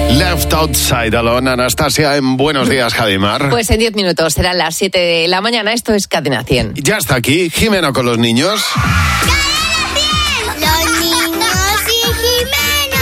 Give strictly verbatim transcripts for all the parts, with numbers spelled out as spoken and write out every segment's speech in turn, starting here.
Left Outside Alone, Anastasia, en Buenos Días, Javimar. Pues en diez minutos, serán las siete de la mañana, esto es Cadena cien. Ya está aquí Jimeno con los niños. ¡Cadena cien! ¡Los niños y Jimeno!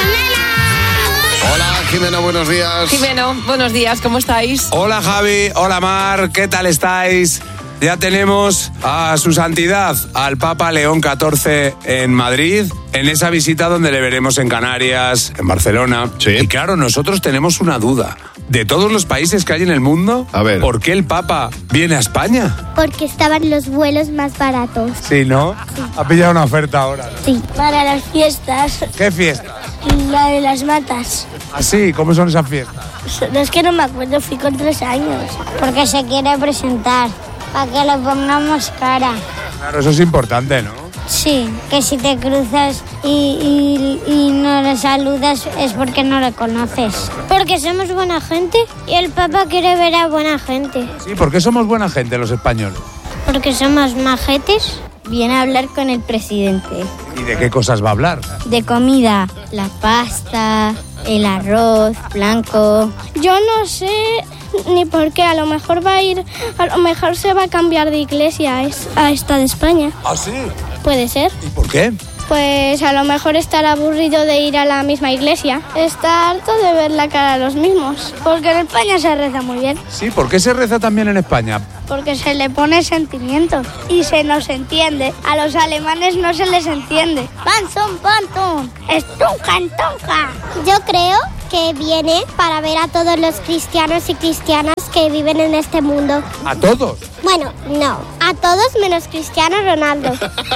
Hola, Jimeno, buenos días. Jimeno, buenos días, ¿cómo estáis? Hola Javi, hola Mar, ¿qué tal estáis? Ya tenemos a su santidad, al Papa León catorce en Madrid, en esa visita donde le veremos en Canarias, en Barcelona. Sí. Y claro, nosotros tenemos una duda. De todos los países que hay en el mundo, A ver. ¿por qué el Papa viene a España? Porque estaban los vuelos más baratos. Sí, ¿no? Ha pillado una oferta ahora. Sí. Para las fiestas, ¿Qué fiesta? la de las matas. ¿Así? ¿Cómo son esas fiestas? Es que no me acuerdo, fui con tres años. Porque se quiere presentar, para que le pongamos cara. Claro, eso es importante, ¿no? Sí, que si te cruzas y, y, y no le saludas es porque no le conoces. Porque somos buena gente y el Papa quiere ver a buena gente. Sí, ¿por qué somos buena gente los españoles? Porque somos majetes. Viene a hablar con el presidente. ¿Y de qué cosas va a hablar? De comida, la pasta, el arroz blanco. Yo no sé ni por qué, a lo mejor va a ir, a lo mejor se va a cambiar de iglesia a, es, a esta de España. ¿Ah, sí? Puede ser. ¿Y por qué? Pues a lo mejor estará aburrido de ir a la misma iglesia. Está harto de ver la cara a los mismos. Porque en España se reza muy bien. Sí, ¿por qué se reza también en España? Porque se le pone sentimiento y se nos entiende. A los alemanes no se les entiende. Panzón, panzón, estunca, estunca. Yo creo que viene para ver a todos los cristianos y cristianas que viven en este mundo. ¿A todos? Bueno, no. A todos menos Cristiano Ronaldo.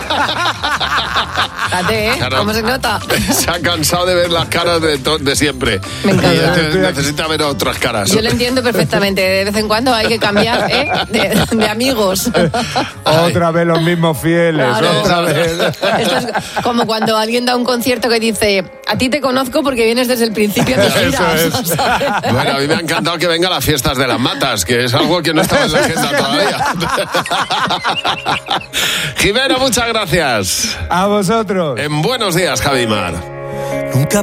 Fíjate, ¿eh? Claro. ¿Cómo se nota? Se ha cansado de ver las caras de, to- de siempre. Me encanta. Y entonces necesita ver otras caras. Yo lo entiendo perfectamente, de vez en cuando hay que cambiar, ¿eh? de, de amigos. Otra vez los mismos fieles, Claro. otra vez. Esto es como cuando alguien da un concierto que dice, a ti te conozco porque vienes desde el principio de Eso giras. es. ¿sabes? Bueno, a mí me ha encantado que venga a las fiestas de las matas, que es algo que no estaba en la agenda todavía. Jimeno, muchas gracias. A vosotros. En Buenos Días, Javimar. Nunca